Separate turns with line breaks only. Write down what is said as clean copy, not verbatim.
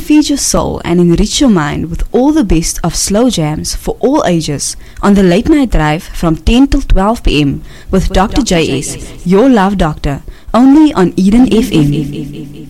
feed your soul and enrich your mind with all the best of slow jams for all ages on the Late Night Drive from 10 till 12 p.m. with Dr. JS, your love doctor, only on Eden FM.